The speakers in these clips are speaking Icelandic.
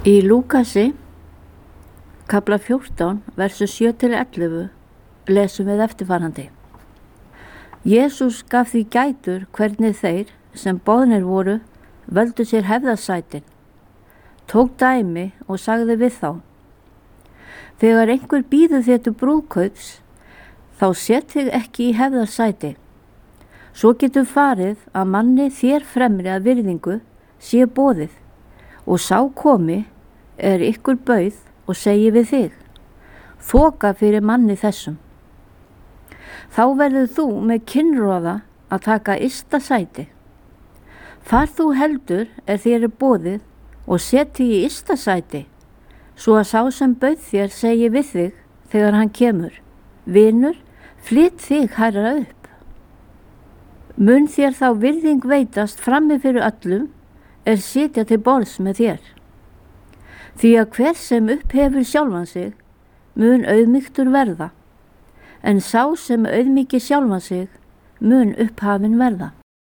Í Lúkasi, kafla 14, versu 7-11, lesum við eftirfarandi. Jesús gaf því gætur hvernig þeir, sem boðnir voru, völdu sér hefðarsætin, tók dæmi og sagði við þá: Þegar einhver býður þér til brúðkaups, þá set þig ekki í hefðarsæti. Svo getur farið að manni þér fremri að virðingu sé boðið, og sá komi ykkur bauð og segi við þig: Þoka fyrir manni þessum. Þá verður þú með kinnroða að taka ysta sæti. Þar þú heldur þér boðið og seti í ysta sæti, svo að sá sem bauð þér segi við þig þegar hann kemur: Vinur, flyt þig hærra upp. Mun þér þá virðing veitast frammi fyrir öllum sitja til borðs með þér. Því að hver sem upphefur sjálfan sig mun auðmýktur verða, en sá sem auðmýkir sjálfan sig mun upphafinn verða.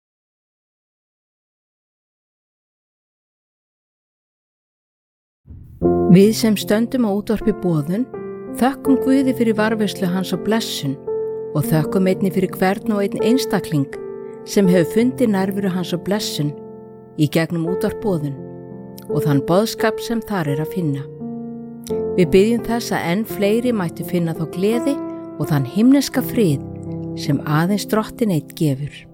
Við sem stöndum á útvarpi boðun þökkum Guði fyrir varðveislu hans og blessun og þökkum einnig fyrir hvern og einn einstakling sem hefur fundið nærveru hans og blessun í gegnum útvarp boðun og þann boðskap sem þar að finna. Við biðjum þess að enn fleiri mættu finna þá gleði og þann himneska frið sem aðeins Drottinn einn gefur.